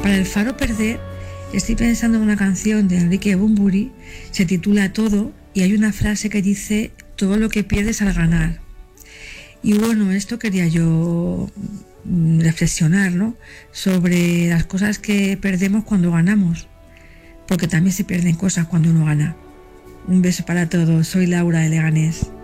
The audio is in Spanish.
Para el Faro Perder estoy pensando en una canción de Enrique Bunbury, se titula Todo, y hay una frase que dice: todo lo que pierdes al ganar. Y bueno, esto quería yo reflexionar, ¿no? Sobre las cosas que perdemos cuando ganamos, porque también se pierden cosas cuando uno gana. Un beso para todos, soy Laura de Leganés.